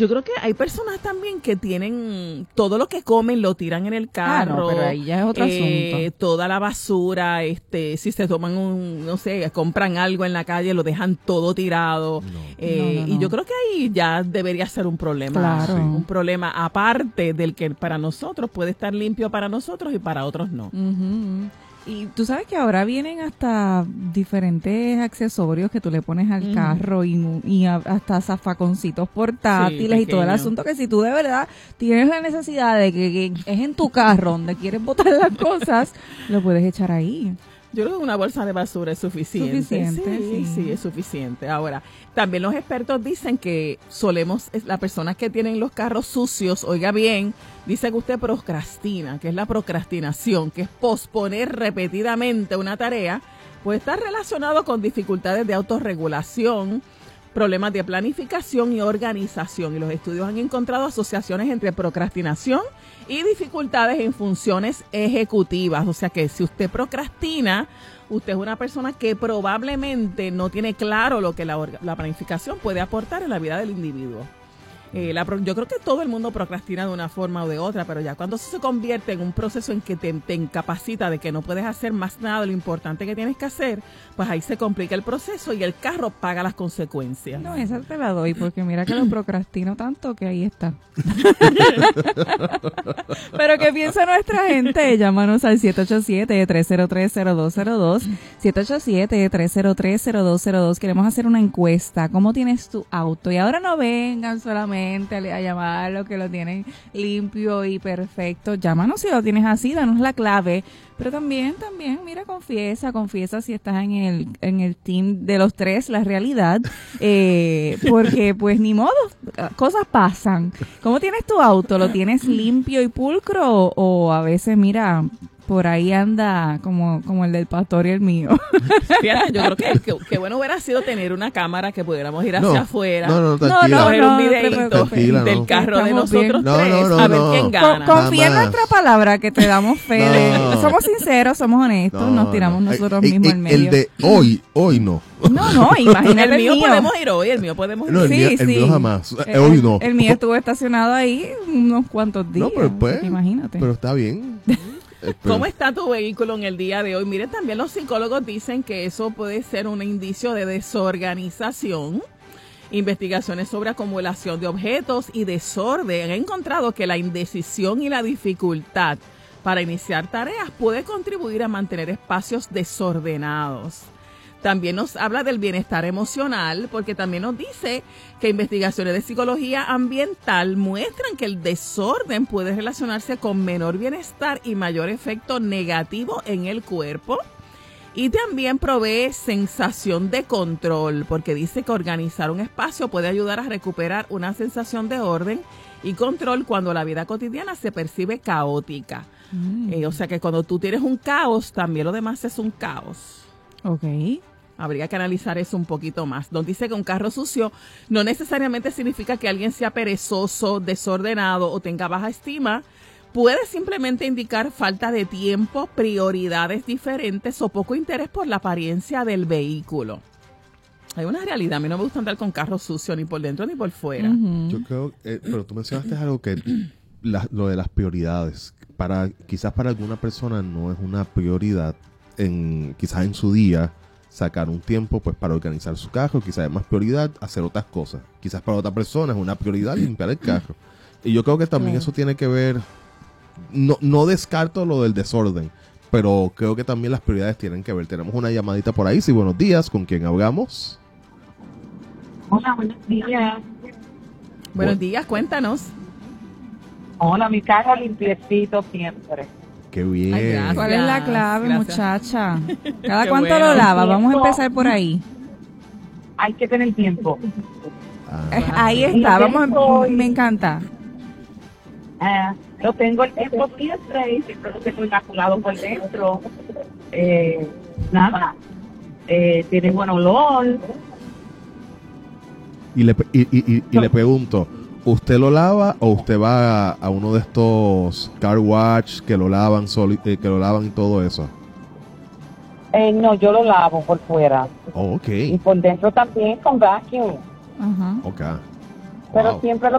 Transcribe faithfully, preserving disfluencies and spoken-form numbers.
Yo creo que hay personas también que tienen todo lo que comen lo tiran en el carro. Ah, no, pero ahí ya es otro eh, asunto. Toda la basura, este, si se toman un, no sé, compran algo en la calle, lo dejan todo tirado. No. Eh, No, no, no. Y yo creo que ahí ya debería ser un problema. Claro. Sí. Un problema aparte del que para nosotros puede estar limpio para nosotros y para otros no. Uh-huh. Y tú sabes que ahora vienen hasta diferentes accesorios que tú le pones al Ujú. carro y, y a- hasta zafaconcitos portátiles Sí, y todo el pequeño. asunto, que si tú de verdad tienes la necesidad de que, que es en tu carro donde quieres botar las cosas, lo puedes echar ahí. Yo creo que una bolsa de basura es suficiente. Suficiente, sí, sí. sí, es suficiente. Ahora, también los expertos dicen que solemos, es- las personas que tienen los carros sucios, oiga bien, dice que usted procrastina, que es la procrastinación, que es posponer repetidamente una tarea, puede estar relacionado con dificultades de autorregulación, problemas de planificación y organización. Y los estudios han encontrado asociaciones entre procrastinación y dificultades en funciones ejecutivas. O sea que si usted procrastina, usted es una persona que probablemente no tiene claro lo que la, orga- la planificación puede aportar en la vida del individuo. Eh, la, pro- yo creo que todo el mundo procrastina de una forma o de otra, pero ya cuando eso se convierte en un proceso en que te, te incapacita de que no puedes hacer más nada de lo importante que tienes que hacer, pues ahí se complica el proceso y el carro paga las consecuencias. No, esa te la doy, porque mira que lo procrastino tanto que ahí está. Pero ¿qué piensa nuestra gente? Llámanos al siete ocho siete, tres cero tres, cero dos cero dos, siete ocho siete, tres cero tres, cero dos cero dos. Queremos hacer una encuesta. ¿Cómo tienes tu auto? Y ahora no vengan solamente a, a llamar lo que lo tienen limpio y perfecto. Llámanos si lo tienes así, danos la clave. Pero también, también, mira, confiesa, confiesa si estás en el, en el team de los tres, la realidad, eh, porque pues ni modo, cosas pasan. ¿Cómo tienes tu auto? ¿Lo tienes limpio y pulcro o, o a veces, mira, por ahí anda como, como el del pastor y el mío? Fíjate, yo creo que, que, que bueno hubiera sido tener una cámara que pudiéramos ir hacia No, afuera. no, no, No, tranquila. Coger no, un no te videito preocupes. del No. carro de Estamos nosotros bien. No, tres, no, no, a ver no. quién Con- gana. confía en Jamás. nuestra palabra que te damos fe de... No. Somos sinceros, somos honestos, No, nos tiramos no. nosotros Eh, mismos eh, al medio. El de hoy, hoy no. No, no, imagínate el el mío mío. podemos ir hoy, el mío podemos ir No, el hoy. mío, Sí, el sí. mío jamás. Eh, Eh, hoy no. El mío estuvo estacionado ahí unos cuantos días. No, pero pues, así que imagínate. pero está bien. Eh, pero- ¿Cómo está tu vehículo en el día de hoy? Miren, también los psicólogos dicen que eso puede ser un indicio de desorganización. Investigaciones sobre acumulación de objetos y desorden han encontrado que la indecisión y la dificultad para iniciar tareas puede contribuir a mantener espacios desordenados. También nos habla del bienestar emocional, porque también nos dice que investigaciones de psicología ambiental muestran que el desorden puede relacionarse con menor bienestar y mayor efecto negativo en el cuerpo. Y también provee sensación de control, porque dice que organizar un espacio puede ayudar a recuperar una sensación de orden y control cuando la vida cotidiana se percibe caótica. Mm. Eh, o sea que cuando tú tienes un caos, también lo demás es un caos. Ok. Habría que analizar eso un poquito más. Nos dice que un carro sucio no necesariamente significa que alguien sea perezoso, desordenado o tenga baja estima. Puede simplemente indicar falta de tiempo, prioridades diferentes o poco interés por la apariencia del vehículo. Hay una realidad. A mí no me gusta andar con carros sucios ni por dentro ni por fuera. Ujú. Yo creo, eh, pero tú mencionaste algo que la- lo de las prioridades. Para quizás para alguna persona no es una prioridad en quizás en su día sacar un tiempo pues para organizar su carro, quizás es más prioridad hacer otras cosas. Quizás para otra persona es una prioridad limpiar el carro. Y yo creo que también Claro. eso tiene que ver, no, no descarto lo del desorden, pero creo que también las prioridades tienen que ver. Tenemos una llamadita por ahí. Sí, buenos días, ¿con quién hablamos? Hola, buenos días. Buenos días, cuéntanos. Hola, mi carro limpiecito siempre. Qué bien. Ay, gracias. ¿Cuál es la clave, Gracias. muchacha? ¿Cada Qué cuánto bueno. lo lava? Vamos a empezar por ahí. Hay que tener tiempo. Ah, Eh, Ahí está, vamos a, me encanta. Ah, lo tengo el tiempo siempre y siempre lo tengo inmaculado por dentro. Eh, nada. Eh, tiene buen olor. Y le, y, y, y, y le pregunto, ¿usted lo lava o usted va a, a uno de estos car wash que lo lavan soli- eh, que lo lavan y todo eso? Eh, no, yo lo lavo por fuera. Oh, ok. Y por dentro también con vacuum. Ajá. Ok. Pero Wow. siempre lo